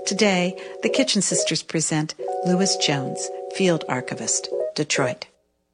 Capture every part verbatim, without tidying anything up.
Today, the Kitchen Sisters present Louis Jones, Field Archivist, Detroit.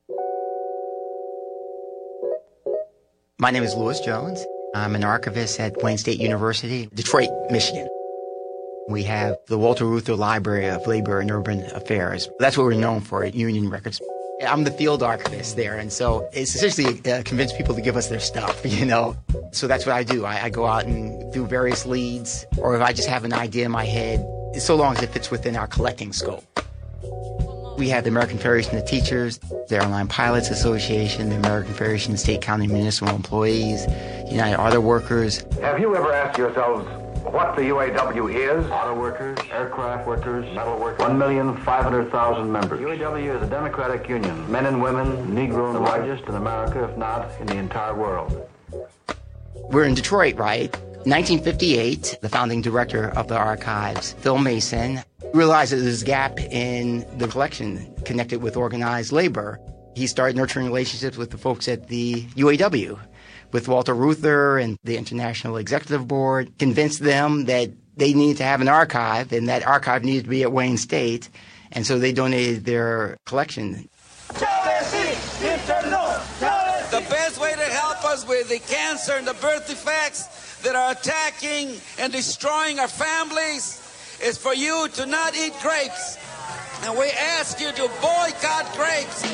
My name is Louis Jones. I'm an archivist at Wayne State University, Detroit, Michigan. We have the Walter Reuther Library of Labor and Urban Affairs. That's what we're known for at Union Records. I'm the field archivist there, and so it's essentially uh, convince people to give us their stuff, you know. So that's what I do. I, I go out and do various leads, or if I just have an idea in my head, so long as it fits within our collecting scope. We have the American Federation of Teachers, the Airline Pilots Association, the American Federation of State, County, and Municipal Employees, United Auto Workers. Have you ever asked yourselves what the U A W is? Auto workers, aircraft workers, metal workers. One million five hundred thousand members. U A W is a democratic union. Men and women, Negro, the largest in America, if not in the entire world. We're in Detroit, right? nineteen fifty-eight, the founding director of the archives, Phil Mason, realized that there's a gap in the collection connected with organized labor. He started nurturing relationships with the folks at the U A W, with Walter Reuther and the International Executive Board, convinced them that they needed to have an archive, and that archive needed to be at Wayne State, and so they donated their collection. The best way to help us with the cancer and the birth defects that are attacking and destroying our families is for you to not eat grapes. And we ask you to boycott grapes.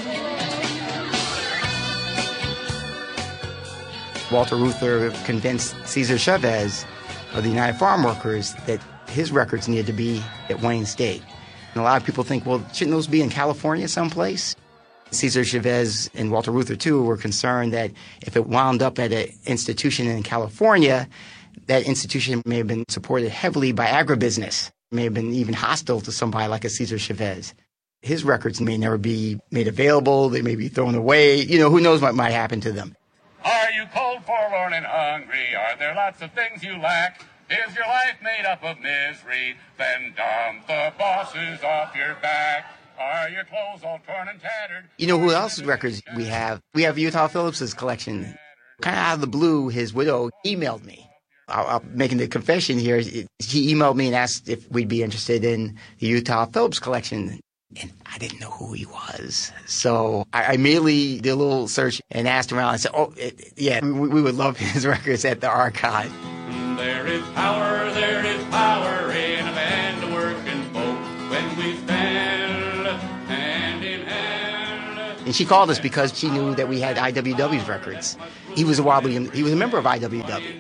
Walter Reuther convinced Cesar Chavez of the United Farm Workers that his records needed to be at Wayne State. And a lot of people think, well, shouldn't those be in California someplace? Cesar Chavez and Walter Reuther, too, were concerned that if it wound up at an institution in California, that institution may have been supported heavily by agribusiness, may have been even hostile to somebody like a Cesar Chavez. His records may never be made available. They may be thrown away. You know, who knows what might happen to them. Are you cold, forlorn, and hungry? Are there lots of things you lack? Is your life made up of misery? Then dump the bosses off your back. Are your clothes all torn and tattered? You know who else's records we have? We have Utah Phillips's collection. Kind of out of the blue, his widow emailed me. I'll, I'll making the confession here. He emailed me and asked if we'd be interested in the Utah Phillips collection. And I didn't know who he was. So I immediately did a little search and asked around. I said, oh, it, yeah, we, we would love his records at the archive. There is power, there is power in a band of working folk when we stand hand in hand. And she called us because she knew that we had I W W's records. He was a wobbly, he was a member of I W W.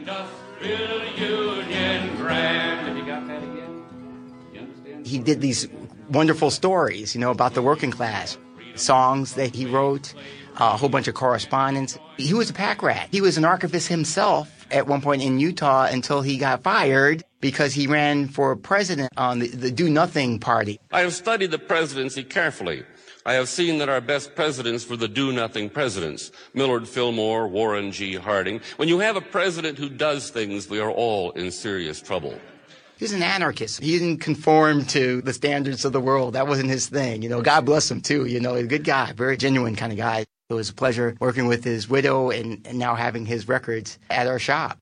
He did these wonderful stories, you know, about the working class, songs that he wrote, uh, a whole bunch of correspondence. He was a pack rat. He was an archivist himself at one point in Utah until he got fired because he ran for president on the, the Do Nothing Party. I have studied the presidency carefully. I have seen that our best presidents were the do-nothing presidents, Millard Fillmore, Warren G. Harding. When you have a president who does things, we are all in serious trouble. He was an anarchist. He didn't conform to the standards of the world. That wasn't his thing. You know, God bless him, too. You know, a good guy, very genuine kind of guy. It was a pleasure working with his widow and, and now having his records at our shop.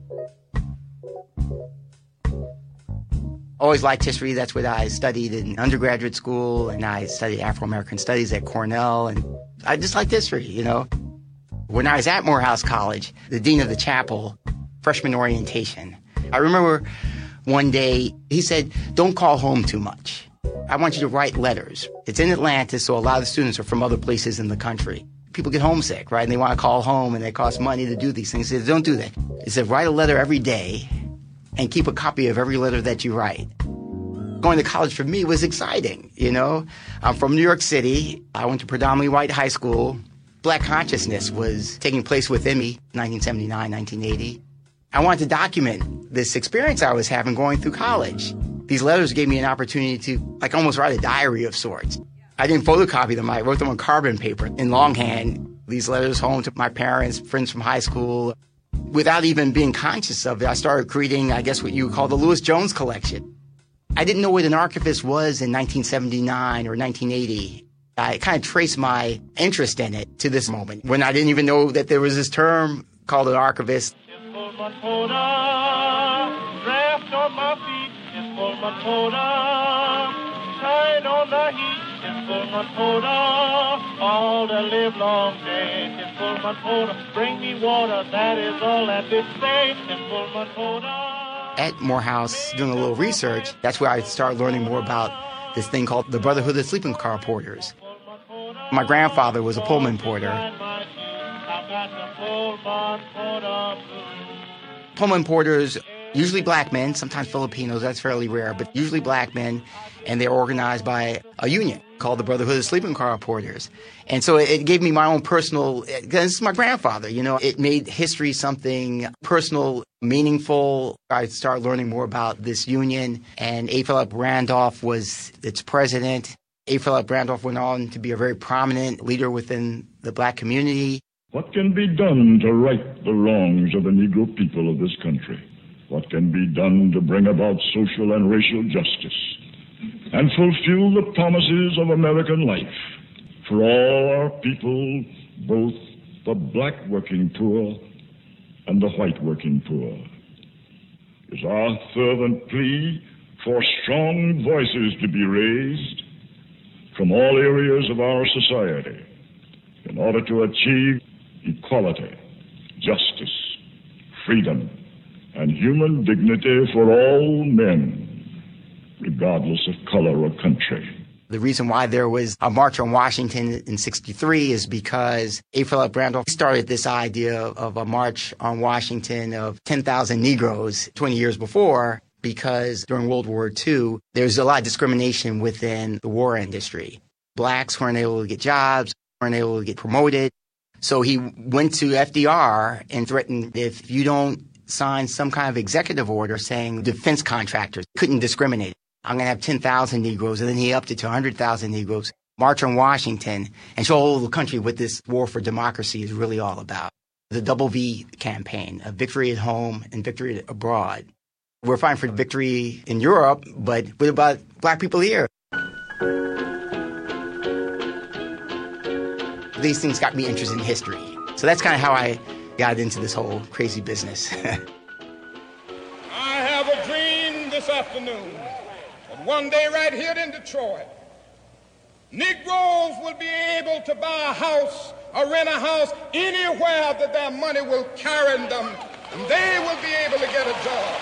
Always liked history. That's what I studied in undergraduate school, and I studied Afro-American studies at Cornell, and I just liked history, you know. When I was at Morehouse College, the dean of the chapel, freshman orientation, I remember one day he said, don't call home too much. I want you to write letters. It's in Atlanta, so a lot of the students are from other places in the country. People get homesick, right? And they want to call home, and it costs money to do these things. He said, don't do that. He said, write a letter every day and keep a copy of every letter that you write. Going to college for me was exciting, you know. I'm from New York City. I went to predominantly white high school. Black consciousness was taking place within me, nineteen seventy-nine, nineteen eighty. I wanted to document this experience I was having going through college. These letters gave me an opportunity to, like, almost write a diary of sorts. I didn't photocopy them. I wrote them on carbon paper in longhand. These letters home to my parents, friends from high school. Without even being conscious of it, I started creating, I guess, what you would call the Louis Jones collection. I didn't know what an archivist was in nineteen seventy-nine or nineteen eighty. I kind of traced my interest in it to this moment, when I didn't even know that there was this term called an archivist. it's full Makoda. Shine on the heat, it's full Makoda. All the live long day, it's full Makoda. Bring me water, that is all that they say, it's full Makoda. At Morehouse, doing a little research, that's where I started learning more about this thing called the Brotherhood of Sleeping Car Porters. My grandfather was a Pullman porter. Pullman porters, usually black men, sometimes Filipinos, that's fairly rare, but usually black men, and they're organized by a union called the Brotherhood of Sleeping Car Porters. And so it gave me my own personal, this is my grandfather, you know, it made history something personal, meaningful. I started learning more about this union, and A. Philip Randolph was its president. A. Philip Randolph went on to be a very prominent leader within the black community. What can be done to right the wrongs of the Negro people of this country? What can be done to bring about social and racial justice and fulfill the promises of American life for all our people, both the black working poor and the white working poor? Is our fervent plea for strong voices to be raised from all areas of our society in order to achieve equality, justice, freedom, and human dignity for all men, regardless of color or country. The reason why there was a March on Washington in sixty-three is because A. Philip Randolph started this idea of a March on Washington of ten thousand Negroes twenty years before, because during World War Two, there was a lot of discrimination within the war industry. Blacks weren't able to get jobs, weren't able to get promoted. So he went to F D R and threatened, if you don't sign some kind of executive order saying defense contractors couldn't discriminate, I'm going to have ten thousand Negroes. And then he upped it to one hundred thousand Negroes, march on Washington, and show all the country what this war for democracy is really all about. The Double V campaign, a victory at home and victory abroad. We're fighting for victory in Europe, but what about black people here? These things got me interested in history. So that's kind of how I got into this whole crazy business. I have a dream this afternoon that one day right here in Detroit, Negroes will be able to buy a house or rent a house anywhere that their money will carry them, and they will be able to get a job.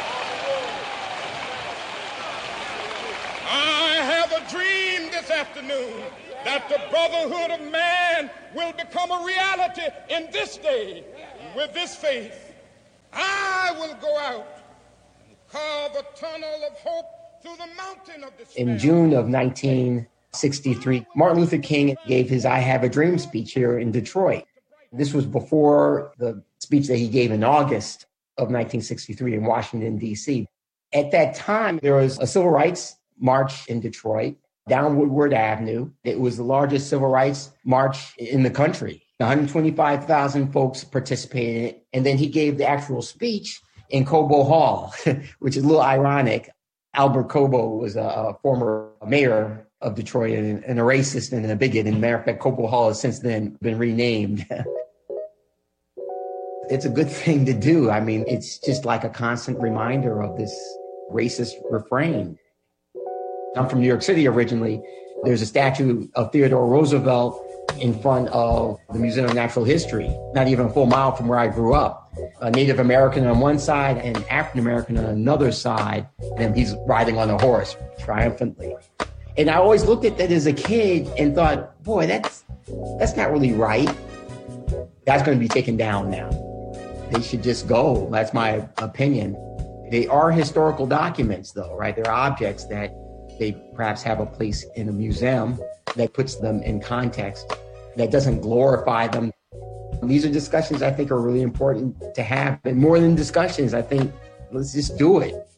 I have a dream this afternoon that the brotherhood of man will become a reality in this day. With this faith, I will go out and carve a tunnel of hope through the mountain of despair. In June of nineteen sixty-three, Martin Luther King gave his I Have a Dream speech here in Detroit. This was before the speech that he gave in August of nineteen sixty-three in Washington, D C. At that time, there was a civil rights march in Detroit down Woodward Avenue. It was the largest civil rights march in the country. one hundred twenty-five thousand folks participated in it. And then he gave the actual speech in Cobo Hall, which is a little ironic. Albert Cobo was a, a former mayor of Detroit and, and a racist and a bigot. And matter of fact, Cobo Hall has since then been renamed. It's a good thing to do. I mean, it's just like a constant reminder of this racist refrain. I'm from New York City originally. There's a statue of Theodore Roosevelt in front of the Museum of Natural History, not even a full mile from where I grew up. A Native American on one side and African American on another side, and he's riding on a horse triumphantly. And I always looked at that as a kid and thought, boy, that's that's not really right. That's going to be taken down now. They should just go. That's my opinion. They are historical documents, though, right? They're objects that they perhaps have a place in a museum that puts them in context, that doesn't glorify them. These are discussions I think are really important to have. And more than discussions, I think let's just do it.